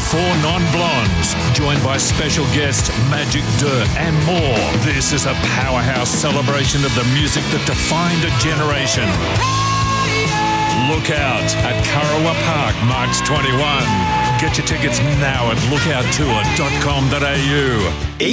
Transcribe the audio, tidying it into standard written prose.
4 non-blondes, joined by special guest Magic Dirt and more. This is a powerhouse celebration of the music that defined a generation. Look Out at Kurrawa Park, March 21. Get your tickets now at lookouttour.com.au.